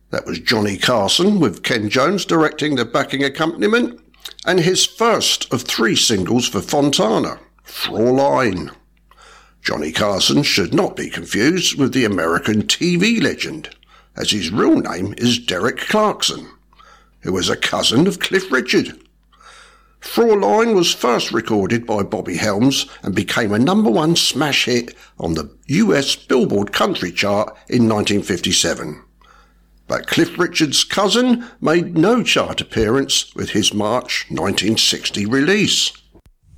That was Johnny Carson, with Ken Jones directing the backing accompaniment, and his first of 3 singles for Fontana, Fraulein. Johnny Carson should not be confused with the American TV legend, as his real name is Derek Clarkson, who was a cousin of Cliff Richard. Fraulein was first recorded by Bobby Helms and became a #1 smash hit on the US Billboard Country Chart in 1957. But Cliff Richard's cousin made no chart appearance with his March 1960 release.